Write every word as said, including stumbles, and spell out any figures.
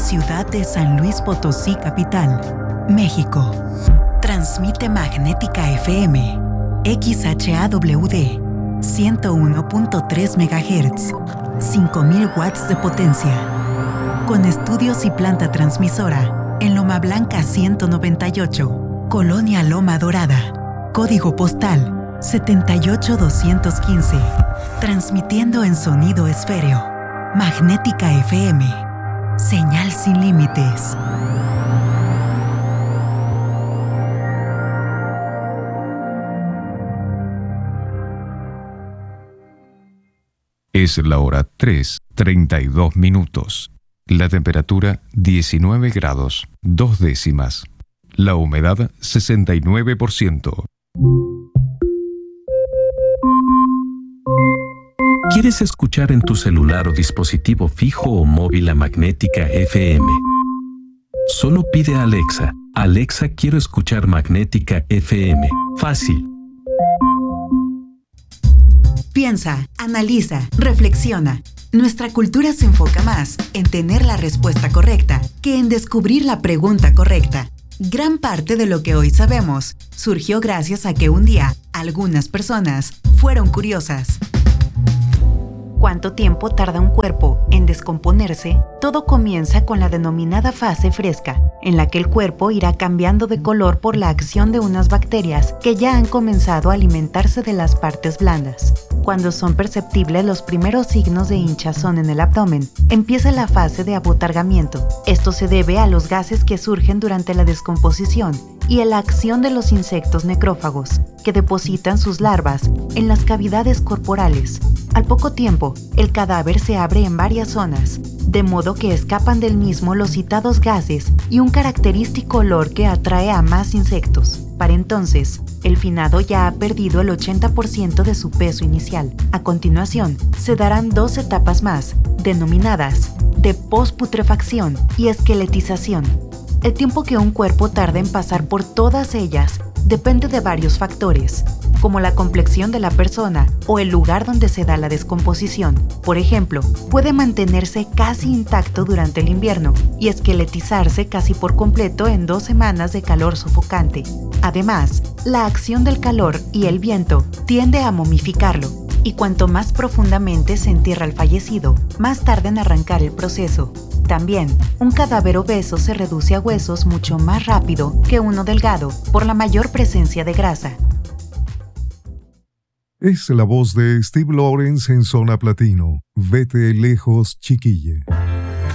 ciudad de San Luis Potosí, capital, México. Transmite Magnética F M, X H A W D, ciento uno punto tres megahertz, cinco mil watts de potencia. Con estudios y planta transmisora en Loma Blanca ciento noventa y ocho, Colonia Loma Dorada. Código postal setenta y ocho doscientos quince. Transmitiendo en sonido esféreo. Magnética F M. Señal sin límites. Es la hora tres, treinta y dos minutos. La temperatura diecinueve grados, dos décimas. La humedad sesenta y nueve por ciento. ¿Quieres escuchar en tu celular o dispositivo fijo o móvil a Magnética F M? Solo pide a Alexa: Alexa, quiero escuchar Magnética F M. Fácil. Piensa, analiza, reflexiona. Nuestra cultura se enfoca más en tener la respuesta correcta que en descubrir la pregunta correcta. Gran parte de lo que hoy sabemos surgió gracias a que un día algunas personas fueron curiosas. ¿Cuánto tiempo tarda un cuerpo en descomponerse? Todo comienza con la denominada fase fresca, en la que el cuerpo irá cambiando de color por la acción de unas bacterias que ya han comenzado a alimentarse de las partes blandas. Cuando son perceptibles los primeros signos de hinchazón en el abdomen, empieza la fase de abotargamiento. Esto se debe a los gases que surgen durante la descomposición y a la acción de los insectos necrófagos, que depositan sus larvas en las cavidades corporales. Al poco tiempo, el cadáver se abre en varias zonas, de modo que escapan del mismo los citados gases y un característico olor que atrae a más insectos. Para entonces, el finado ya ha perdido el ochenta por ciento de su peso inicial. A continuación, se darán dos etapas más, denominadas de posputrefacción y esqueletización. El tiempo que un cuerpo tarda en pasar por todas ellas depende de varios factores, como la complexión de la persona o el lugar donde se da la descomposición. Por ejemplo, puede mantenerse casi intacto durante el invierno y esqueletizarse casi por completo en dos semanas de calor sofocante. Además, la acción del calor y el viento tiende a momificarlo, y cuanto más profundamente se entierra al fallecido, más tarda en arrancar el proceso. También, un cadáver obeso se reduce a huesos mucho más rápido que uno delgado por la mayor presencia de grasa. Es la voz de Steve Lawrence en Zona Platino. Vete lejos, chiquilla.